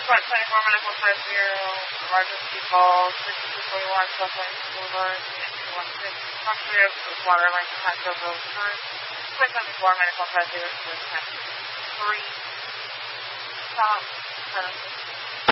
Front 24 Medical 50, emergency call 6241 Southwest Boulevard, 216. Contributor to water line to Hatfield Road Current. Front 24 Medical 50, 3. Stop.